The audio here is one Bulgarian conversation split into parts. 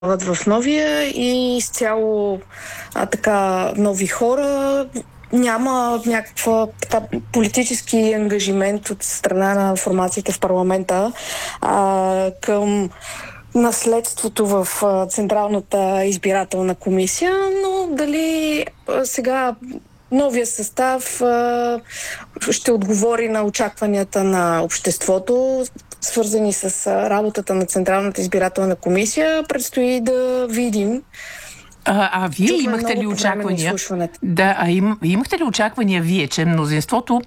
в новия и изцяло така нови хора. Няма някаква така политически ангажимент от страна на формациите в парламента към наследството в Централната избирателна комисия, но дали сега новия състав ще отговори на очакванията на обществото, свързани с работата на Централната избирателна комисия, предстои да видим. Вие имахте ли очаквания? Имахте ли очаквания вие, че мнозинството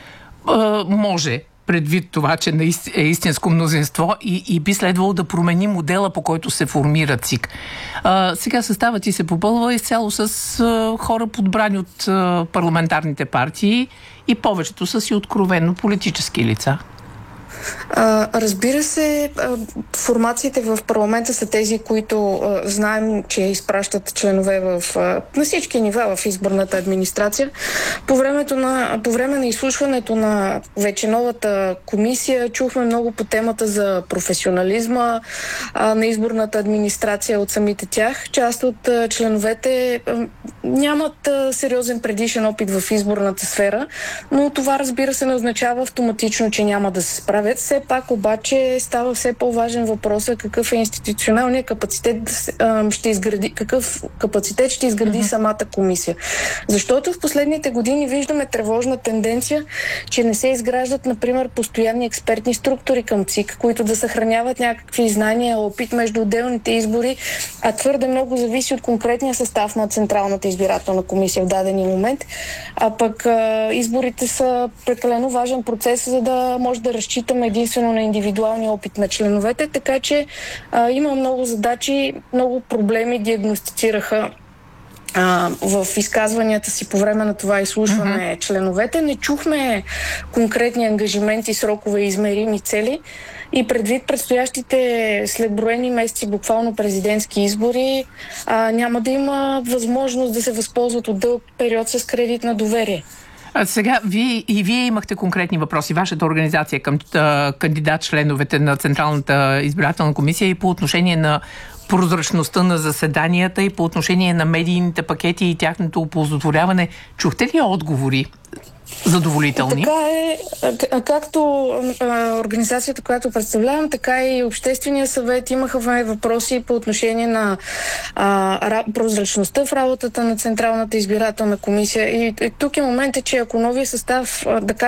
може, предвид това, че е истинско мнозинство и би следвало да промени модела, по който се формира ЦИК? Сега съставът ти се попълва изцяло с хора, подбрани от парламентарните партии и повечето са си откровенно политически лица. Разбира се, формациите в парламента са тези, които знаем, че изпращат членове на всички нива в изборната администрация. По време на изслушването на вече новата комисия чухме много по темата за професионализма на изборната администрация от самите тях. Част от членовете нямат сериозен предишен опит в изборната сфера, но това, разбира се, не означава автоматично, че няма да се справят. Все пак обаче става все по-важен въпросът какъв е институционалният капацитет какъв капацитет ще изгради самата комисия. Защото в последните години виждаме тревожна тенденция, че не се изграждат, например, постоянни експертни структури към ЦИК, които да съхраняват някакви знания, опит между отделните избори, а твърде много зависи от конкретния състав на Централната избирателна комисия в дадения момент. А пък изборите са прекалено важен процес, за да може да разчитаме единствено на индивидуалния опит на членовете, така че има много задачи, много проблеми диагностицираха в изказванията си по време на това изслушване членовете. Не чухме конкретни ангажименти, срокове и измерими цели и предвид предстоящите след броени месеци буквално президентски избори, няма да има възможност да се възползват от дълъг период с кредит на доверие. Сега, вие имахте конкретни въпроси. Вашата организация към кандидат-членовете на Централната избирателна комисия и по отношение на прозрачността на заседанията и по отношение на медийните пакети и тяхното оползотворяване. Чухте ли отговори задоволителни? Така е, както организацията, която представлявам, така и Обществения съвет имаха въпроси по отношение на прозрачността в работата на Централната избирателна комисия. И тук е моментът, че ако новия състав,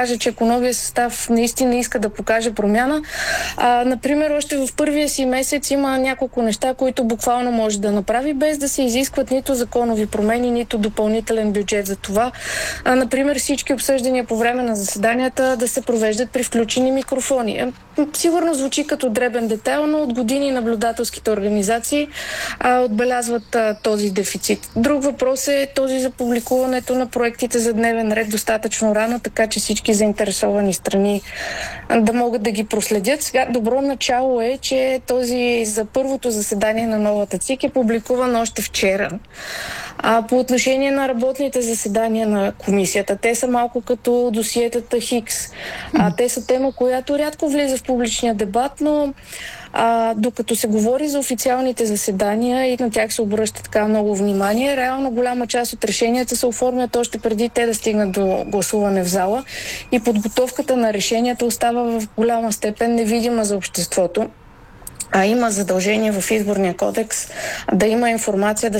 наистина иска да покаже промяна, например, още в първия си месец има няколко неща, които буквално може да направи, без да се изискват нито законови промени, нито допълнителен бюджет за това. Например, всички обсъждания по време на заседанията да се провеждат при включени микрофони. Сигурно звучи като дребен детайл, но от години наблюдателските организации отбелязват този дефицит. Друг въпрос е този за публикуването на проектите за дневен ред достатъчно рано, така че всички заинтересовани страни да могат да ги проследят. Сега добро начало е, че този за първото заседание на новата ЦИК е публикуван още вчера. По отношение на работните заседания на комисията, те са малко като досиетата Хикс. Те са тема, която рядко влиза в публичния дебат, но докато се говори за официалните заседания и на тях се обръща така много внимание, реално голяма част от решенията се оформят още преди те да стигнат до гласуване в зала и подготовката на решенията остава в голяма степен невидима за обществото. Има задължение в Изборния кодекс да има информация,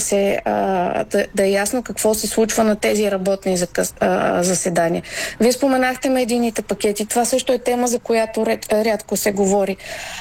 да е ясно какво се случва на тези работни заседания. Вие споменахте медийните пакети. Това също е тема, за която рядко се говори.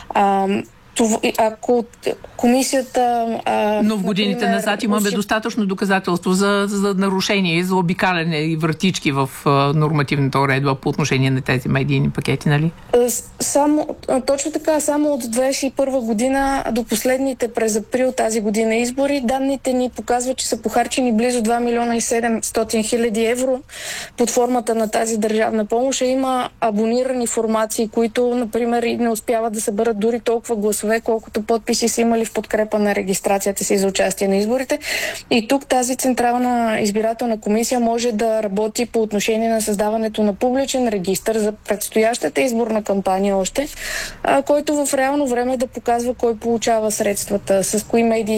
Ако комисията... Но в годините назад имаме достатъчно доказателство за нарушение, за обикаляне и вратички в нормативната уредба по отношение на тези медийни пакети, нали? Точно така, само от 2021 година до последните през април тази година избори, данните ни показват, че са похарчени близо 2 милиона и 700 хиляди евро под формата на тази държавна помощ. Има абонирани формации, които, например, не успяват да съберат дори толкова гласове, гласове, колкото подписи са имали в подкрепа на регистрацията си за участие на изборите. И тук тази Централна избирателна комисия може да работи по отношение на създаването на публичен регистър за предстоящата изборна кампания още, който в реално време да показва кой получава средствата, с кои медии